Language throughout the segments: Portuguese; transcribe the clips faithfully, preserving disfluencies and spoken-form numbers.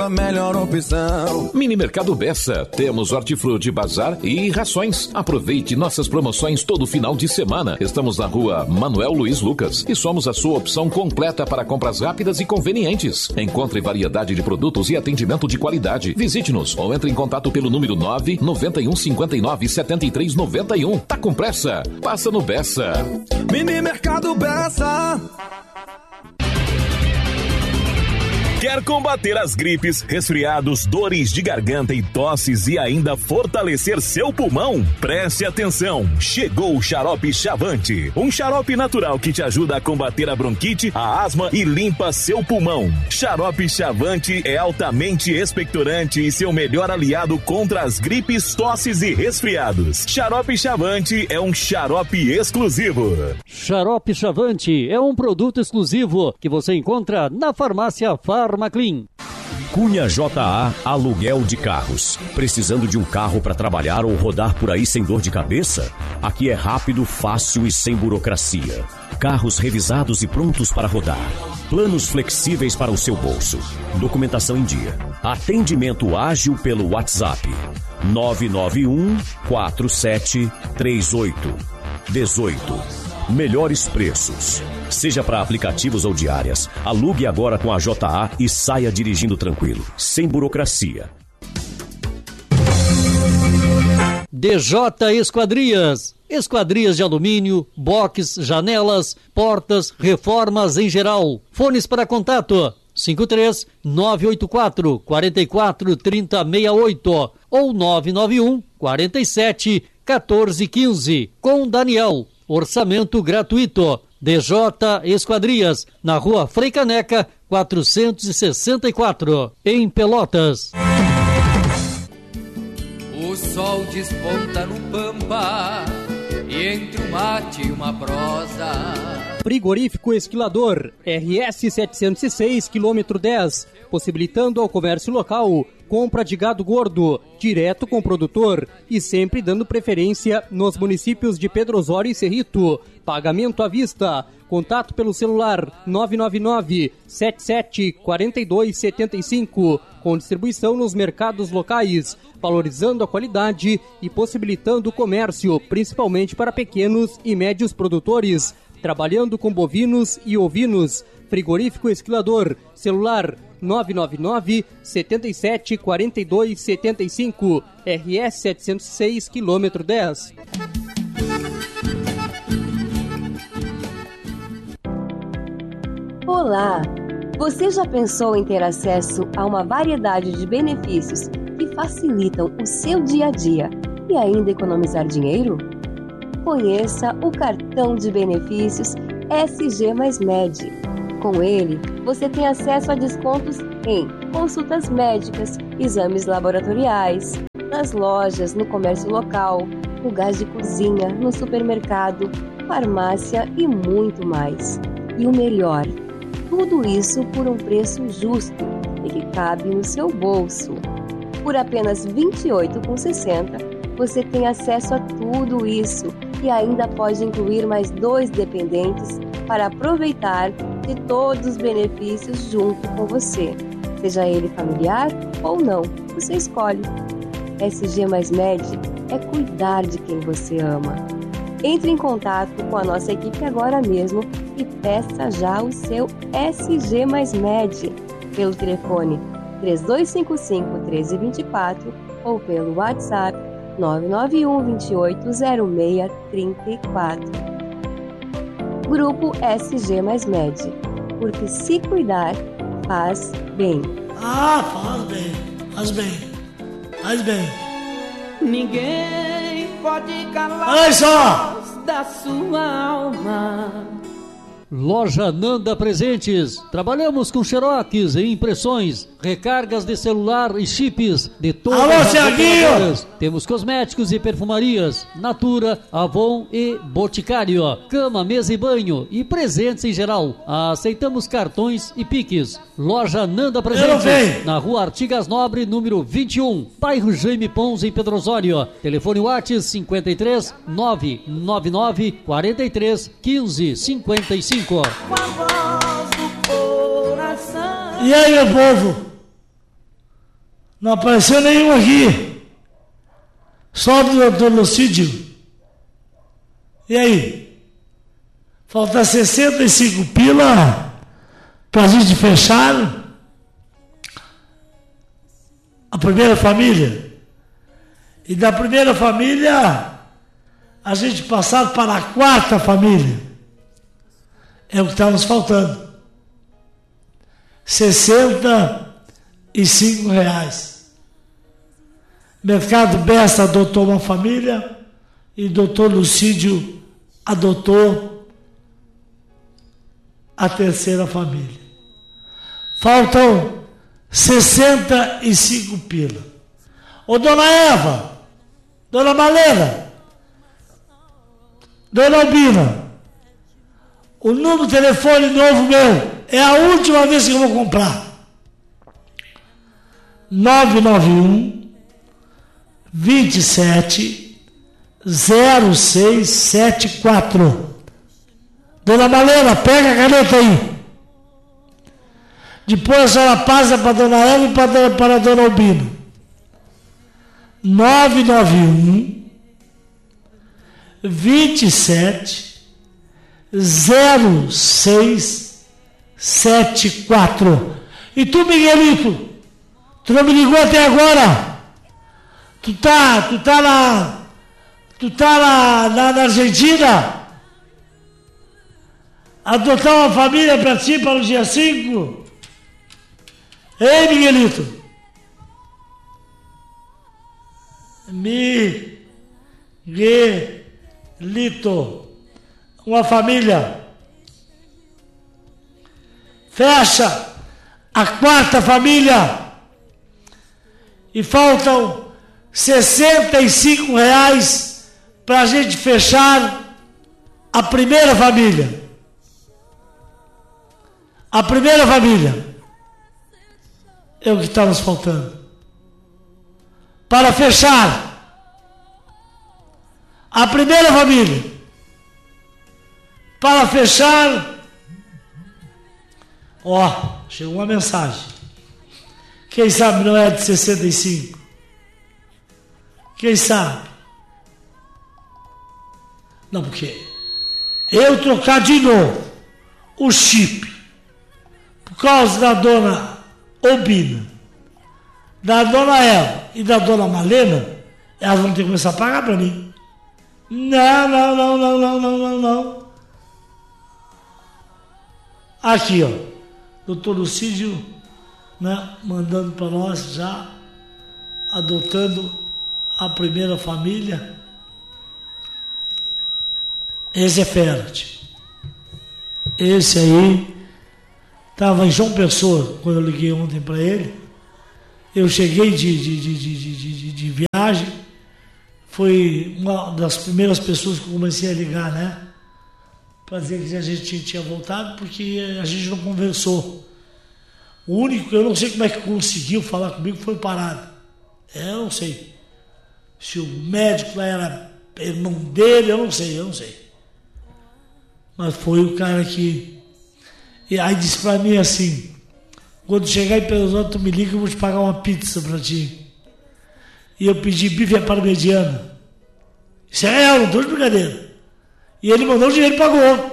a melhor opção. Mini Mercado Bessa, temos hortifruti, bazar e rações. Aproveite nossas promoções todo final de semana. Estamos na rua Manuel Luiz Lucas e somos a sua opção completa para compras rápidas e convenientes. Encontre variedade de produtos e atendimento de qualidade. Visite-nos ou entre em contato pelo número nove nove um cinco nove sete três nove um. Tá com pressa? Passa no Bessa. Mini Mercado Bessa. Quer combater as gripes, resfriados, dores de garganta e tosses e ainda fortalecer seu pulmão? Preste atenção! Chegou o Xarope Chavante, um xarope natural que te ajuda a combater a bronquite, a asma e limpa seu pulmão. Xarope Chavante é altamente expectorante e seu melhor aliado contra as gripes, tosses e resfriados. Xarope Chavante é um xarope exclusivo. Xarope Chavante é um produto exclusivo que você encontra na farmácia Farmaclean. Cunha J A Aluguel de Carros. Precisando de um carro para trabalhar ou rodar por aí sem dor de cabeça? Aqui é rápido, fácil e sem burocracia. Carros revisados e prontos para rodar. Planos flexíveis para o seu bolso. Documentação em dia. Atendimento ágil pelo WhatsApp. nove nove um quatro sete três oito um oito. Melhores preços. Seja para aplicativos ou diárias, alugue agora com a J A e saia dirigindo tranquilo, sem burocracia. D J Esquadrias. Esquadrias de alumínio, box, janelas, portas, reformas em geral. Fones para contato cinco três nove oito quatro quatro quatro três zero seis oito ou nove nove um quatro sete um quatro um cinco com Daniel. Orçamento gratuito. D J Esquadrias, na rua Frei Caneca, quatrocentos e sessenta e quatro, em Pelotas. O sol desponta no Pampa, e entre um mate e uma prosa. Frigorífico Esquilador, R S setecentos e seis, quilômetro dez, possibilitando ao comércio local compra de gado gordo, direto com o produtor e sempre dando preferência nos municípios de Pedro Osório e Cerrito. Pagamento à vista. Contato pelo celular nove nove nove sete sete quatro dois sete cinco, com distribuição nos mercados locais, valorizando a qualidade e possibilitando o comércio, principalmente para pequenos e médios produtores, trabalhando com bovinos e ovinos. Frigorífico Esquilador, celular nove nove nove sete sete quatro dois sete cinco, R S setecentos e seis, quilômetro dez. Olá! Você já pensou em ter acesso a uma variedade de benefícios que facilitam o seu dia a dia e ainda economizar dinheiro? Conheça o cartão de benefícios S G mais Med. Com ele, você tem acesso a descontos em consultas médicas, exames laboratoriais, nas lojas, no comércio local, no gás de cozinha, no supermercado, farmácia e muito mais. E o melhor, tudo isso por um preço justo e que cabe no seu bolso. Por apenas vinte e oito reais e sessenta centavos, você tem acesso a tudo isso e ainda pode incluir mais dois dependentes para aproveitar de todos os benefícios junto com você. Seja ele familiar ou não, você escolhe. S G mais Med é cuidar de quem você ama. Entre em contato com a nossa equipe agora mesmo e peça já o seu S G mais Med pelo telefone três dois cinco cinco, um três dois quatro ou pelo WhatsApp nove nove um dois oito zero seis três quatro. Grupo S G mais Med, porque se cuidar, faz bem. Ah, faz bem, faz bem, faz bem. Ninguém pode calar Olha só da sua alma. Loja Nanda Presentes. Trabalhamos com xerox e impressões, recargas de celular e chips de todas Alô, as Thiaguinho! Temos cosméticos e perfumarias, Natura, Avon e Boticário, cama, mesa e banho e presentes em geral. Aceitamos cartões e piques. Loja Nanda Presentes, na rua Artigas Nobre, número vinte e um, bairro Jaime Pons, em Pedro Osório. Telefone WhatsApp cinquenta e três, nove nove nove, quarenta e três, quinze, cinquenta e cinco. Com a voz do coração. E aí, meu povo? Não apareceu nenhum aqui. Só do doutor Lucídio. E aí? Falta sessenta e cinco pila para a gente fechar a primeira família. E da primeira família a gente passar para a quarta família. É o que está nos faltando. sessenta e cinco reais. Mercado Besta adotou uma família e doutor Lucídio adotou a terceira família. Faltam sessenta e cinco pila. Ô dona Eva, dona Malena, dona Albina, o número de telefone novo meu é a última vez que eu vou comprar. nove nove um, vinte e sete, zero seis sete quatro. Dona Malena, pega a caneta aí. Depois a senhora passa para a dona Eva e para, para a dona Albina. nove nove um, vinte e sete, zero seis sete quatro. E tu, Miguelito, tu não me ligou até agora? Tu tá, tu tá na, tu tá na, na, na Argentina? Adotar uma família para ti para o dia cinco? Ei, Miguelito? Miguelito, uma família. Fecha a quarta família e faltam sessenta e cinco reais para a gente fechar a primeira família. A primeira família é o que está nos faltando. Para fechar a primeira família, para fechar, ó, chegou uma mensagem. Quem sabe não é de sessenta e cinco? Quem sabe? Não, porque eu trocar de novo o chip por causa da dona Albina, da dona Eva e da dona Malena, elas vão ter que começar a pagar para mim. Não, não, não, não, não, não, não, não. Aqui, ó, doutor Lucídio, né, mandando para nós já, adotando a primeira família. Esse é Ferret. Esse aí estava em João Pessoa quando eu liguei ontem para ele. Eu cheguei de, de, de, de, de, de, de viagem, foi uma das primeiras pessoas que eu comecei a ligar, né? Para dizer que a gente tinha voltado, porque a gente não conversou. O único que eu não sei como é que conseguiu falar comigo foi Parado. É, eu não sei. Se o médico lá era irmão dele, eu não sei, eu não sei. Mas foi o cara que... E aí disse para mim assim: quando chegar em Pelotas, tu me liga, eu vou te pagar uma pizza para ti. E eu pedi bife à parmegiana. Isso é real, não estou de brincadeira. E ele mandou o dinheiro e pagou. Eu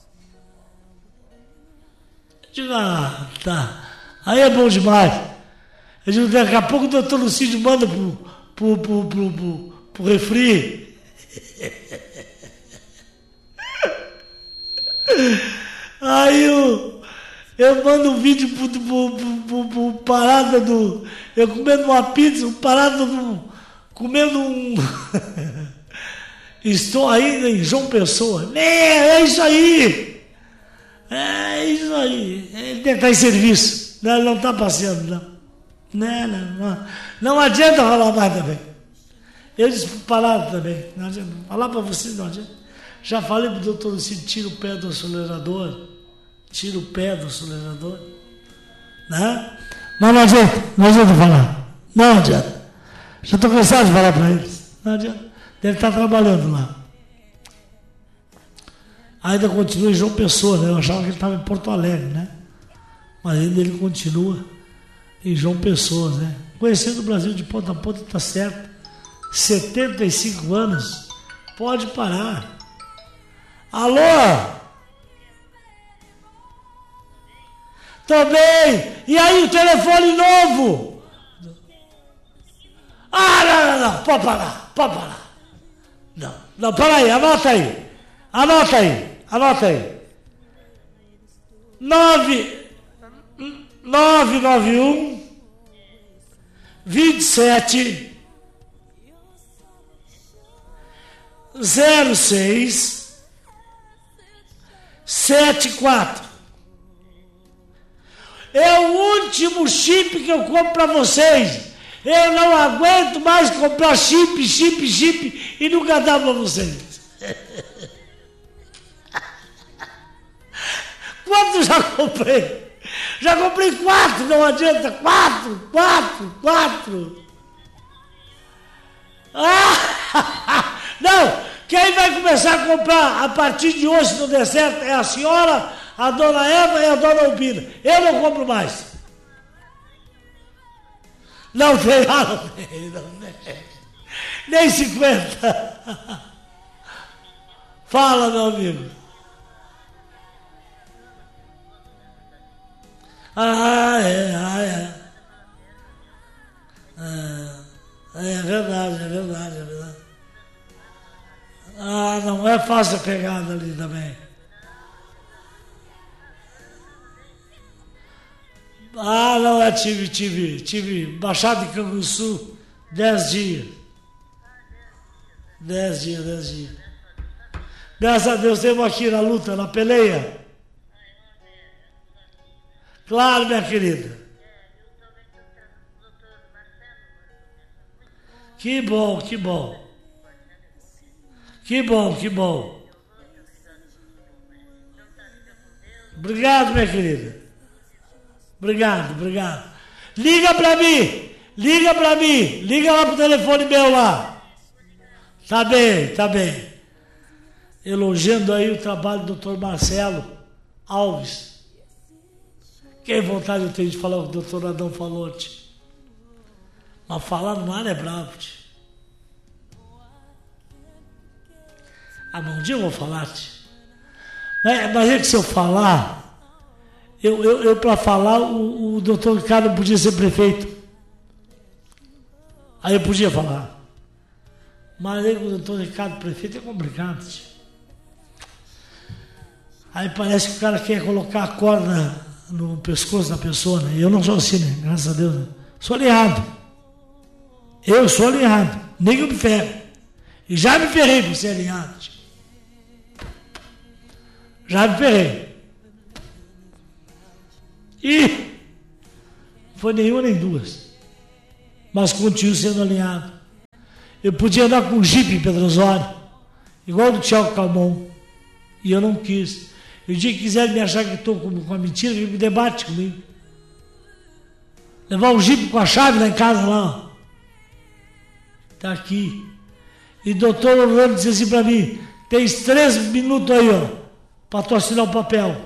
digo, ah, tá. Aí é bom demais. Eu digo, daqui a pouco o doutor Lucídio manda pro, pro, pro, pro, pro, pro refri. Aí eu, eu mando um vídeo pro, pro, pro, pro, pro Parada do... Eu comendo uma pizza, o Parada do... Comendo um... Estou ainda em João Pessoa. É, é isso aí. É isso aí. Ele deve estar em serviço. Não, ele não está passeando, não. Não, não, não. Não adianta falar mais também. Eu disse pro Parada também. Não adianta. Falar para você não adianta. Já falei pro doutor Lucídio, tira o pé do acelerador. Tira o pé do acelerador. Né? Mas não adianta. Não adianta falar. Não adianta. Já estou cansado de falar para eles. Não adianta. Deve estar trabalhando lá. Ainda continua em João Pessoa, né? Eu achava que ele estava em Porto Alegre, né? Mas ainda ele continua em João Pessoa, né? Conhecendo o Brasil de ponta a ponta, tá certo. setenta e cinco anos, pode parar. Alô? Tô bem. E aí, o telefone novo? Ah, não, não, não. Pode parar, pode parar. Não, não, para aí, anota aí. Anota aí, anota aí. Nove, nove, nove, um, vinte e sete, zero seis, sete quatro. É o último chip que eu compro para vocês. Eu não aguento mais comprar chip, chip, chip e nunca dar para vocês. Quantos já comprei? Já comprei quatro, não adianta. Quatro, quatro, quatro. Ah, não, quem vai começar a comprar a partir de hoje, se não der certo, é a senhora, a dona Eva e a dona Albina. Eu não compro mais. Não tem, não tem, não tem. Nem cinquenta. Fala, meu amigo. Ah, é, ah, é. É, é verdade, é verdade, é verdade. Ah, não é fácil a pegada ali também. Ah, não, é, tive, tive, tive Baixada de Canguçu, dez dias. Dez dias, dez dias. Graças a Deus, temos aqui na luta, na peleia. Claro, minha querida. Que bom, que bom. Que bom, que bom. Obrigado, minha querida. Obrigado, obrigado. Liga pra mim, liga pra mim, liga lá pro telefone meu lá. Tá bem, tá bem. Elogiando aí o trabalho do doutor Marcelo Alves. Que vontade eu tenho de falar o que o doutor Adão falou, tio. Mas falar no ar é bravo, tio. Ah, mas um dia eu vou falar, tio. Mas, mas é que se eu falar... Eu, eu, eu para falar, o, o doutor Ricardo podia ser prefeito. Aí eu podia falar. Mas aí o doutor Ricardo prefeito é complicado. Tio. Aí parece que o cara quer colocar a corda no pescoço da pessoa, né? Eu não sou assim, né? Graças a Deus. Né? Sou alinhado. Eu sou alinhado. Nem que eu me ferro. E já me ferrei por ser alinhado. Tio. Já me ferrei. E não foi nenhuma nem duas. Mas continuo sendo alinhado. Eu podia andar com um jipe em Pedro Osório, igual do Thiago Calmon. E eu não quis. E o dia que quiser me achar que estou com, com a mentira, me debate comigo. Levar um jipe com a chave lá em casa, lá. Está aqui. E o doutor Orlando disse assim para mim: tens três minutos aí, ó, para tu assinar o papel.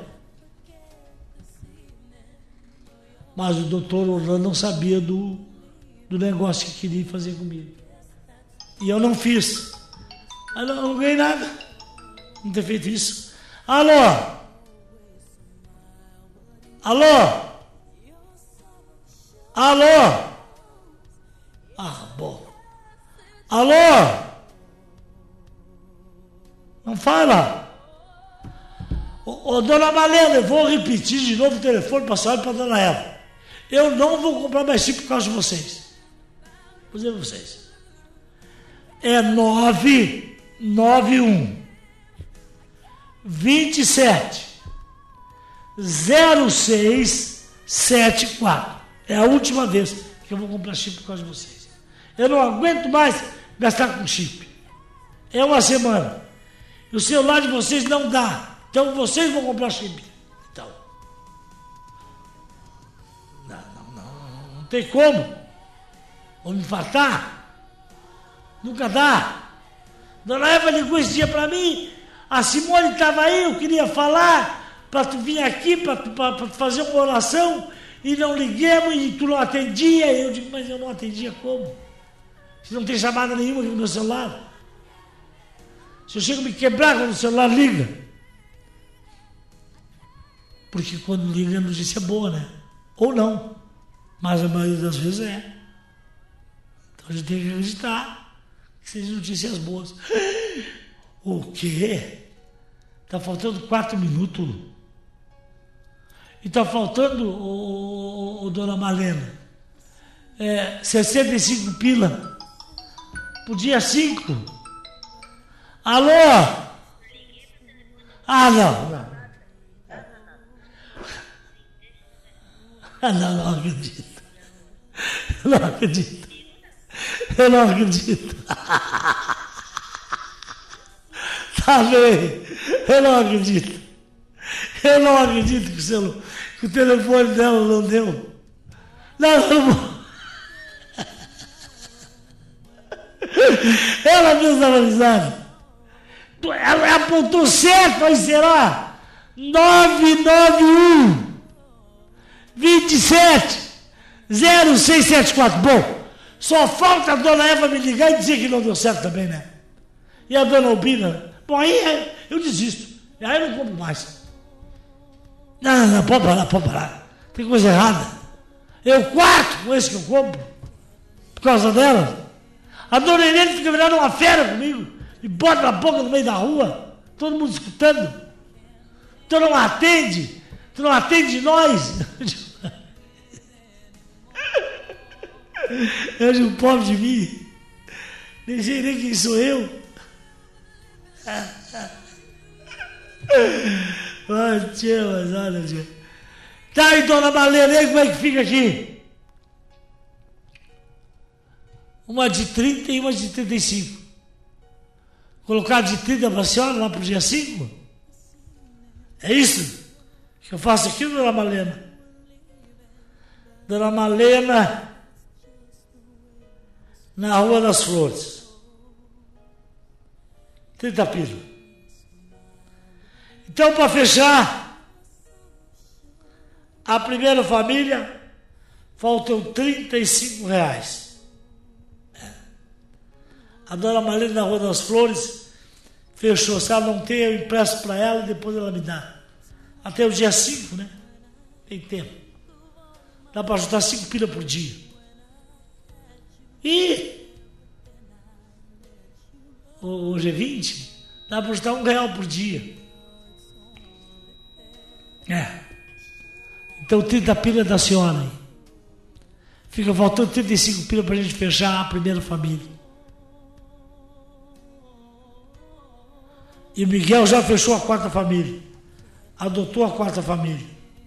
Mas o doutor Orlando não sabia do, do negócio que queria fazer comigo. E eu não fiz. Eu não, não ganhei nada. Não ter feito isso. Alô? Alô? Alô? Ah, bom. Alô? Não fala. Ô, ô dona Malena, eu vou repetir de novo o telefone para a senhora e para a dona Eva. Eu não vou comprar mais chip por causa de vocês. Vou dizer para vocês. É nove nove um vinte e sete zero seis sete quatro. É a última vez que eu vou comprar chip por causa de vocês. Eu não aguento mais gastar com chip. É uma semana. E o celular de vocês não dá. Então vocês vão comprar chip. Então. Não, não, não. Não tem como. Vou me infartar. Nunca dá. Dona Eva ligou esse dia para mim. A Simone estava aí, eu queria falar para tu vir aqui, para tu, tu fazer uma oração. e não liguemos e tu não atendia. Eu digo, mas eu não atendia como? Se não tem chamada nenhuma aqui no meu celular. Se eu chego a me quebrar quando o celular liga. Porque quando liga a notícia é boa, né? Ou não. Mas a maioria das vezes é. Então a gente tem que acreditar que sejam notícias boas. O quê? Está faltando quatro minutos. E está faltando, ô, ô, ô, dona Malena, é, sessenta e cinco pila por dia cinco. Alô? Ah, não, não. Ah, não, não acredito. Eu não acredito. Eu não acredito. Tá bem. Eu não acredito. Eu não acredito que o, celu... que o telefone dela não deu. Não, não. Ela mesmo estava avisada. Ela apontou certo, aí será? nove nove um vinte e sete zero seis sete quatro. Bom, só falta a dona Eva me ligar e dizer que não deu certo também, né? E a dona Albina? Bom, aí eu desisto. Aí eu não compro mais. Não, não, não, pode parar, pode parar. Tem coisa errada. Eu quarto com esse que eu compro. Por causa dela. A dona Helene fica virando uma fera comigo. E bota a boca no meio da rua. Todo mundo escutando. Tu não atende. Tu não atende nós. Eu digo, pobre de mim. Nem sei nem quem sou eu. Ai, tia, mas olha, tia. Tá aí, dona Malena, aí como é que fica aqui? Uma de trinta e uma de trinta e cinco. Colocar de trinta para a senhora lá pro dia cinco? É isso que eu faço aqui, dona Malena? Dona Malena, na Rua das Flores. trinta pila. Então, para fechar, a primeira família, faltam trinta e cinco reais. A dona Malena na Rua das Flores fechou. Se ela não tem, eu empresto para ela e depois ela me dá. Até o dia cinco, né? Tem tempo. Dá para ajudar cinco pila por dia. E hoje é vinte, dá para ajudar um real por dia. É. Então trinta pila da senhora aí. Fica faltando trinta e cinco pila para a gente fechar a primeira família. E o Miguel já fechou a quarta família. Adotou a quarta família.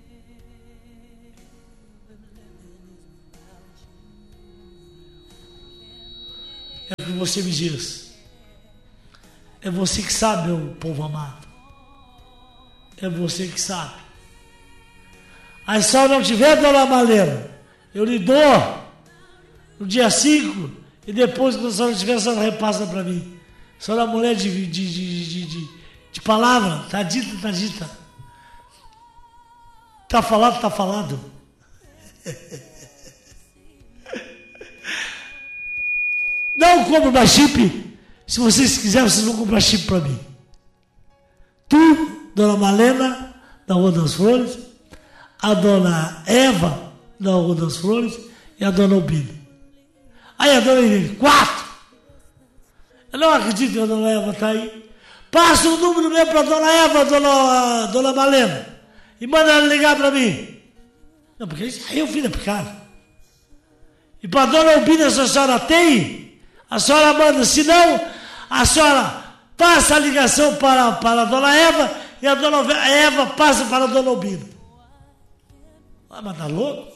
É o que você me diz. É você que sabe, meu povo amado. É você que sabe. Aí se só não tiver, dona Malena, eu lhe dou no dia cinco e depois, quando a senhora tiver, a senhora repassa para mim. A senhora é mulher de, de, de, de, de, de palavra, tá dita, tá dita. Tá falado, tá falado. Não compro mais chip. Se vocês quiserem, vocês vão comprar chip para mim. Tu, dona Malena, da Rua das Flores, a dona Eva, da Rua das Flores, e a dona Albina. Aí a dona Irene, quatro. Eu não acredito que a dona Eva está aí. Passa o número mesmo para a dona Eva, dona, dona Malena, e manda ela ligar para mim. Não, porque aí eu filho é picado. E para a dona Albina, se a senhora tem, a senhora manda. Se não, a senhora passa a ligação para, para a dona Eva e a dona Eva passa para a dona Albina. Ah, mas tá louco?